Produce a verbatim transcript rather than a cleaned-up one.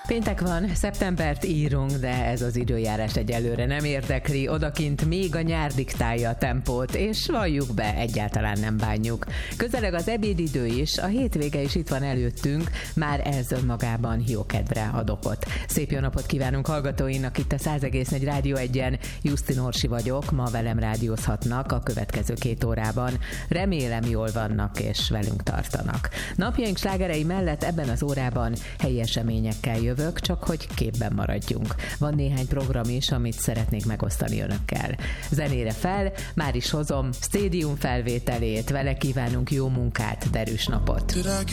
Péntek van, szeptembert írunk, de ez az időjárás egyelőre nem érdekli. Odakint még a nyár diktálja a tempót, és valljuk be, egyáltalán nem bánjuk. Közeleg az ebédidő is, a hétvége is itt van előttünk, már ez önmagában jó kedvre ad okot. Szép jó napot kívánunk hallgatóinak itt a száz egész négy Rádió egyen. Justin Orsi vagyok, ma velem rádiózhatnak a következő két órában. Remélem jól vannak és velünk tartanak. Napjaink slágerei mellett ebben az órában helyi eseményekkel jövök, csak hogy képben maradjunk. Van néhány program is, amit szeretnék megosztani önökkel. Zenére fel, már is hozom Stadium felvételét, vele kívánunk jó munkát, derűs napot.